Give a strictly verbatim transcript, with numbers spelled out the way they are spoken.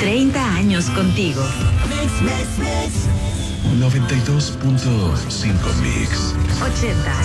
treinta años contigo. noventa y dos punto cinco Mix. ochenta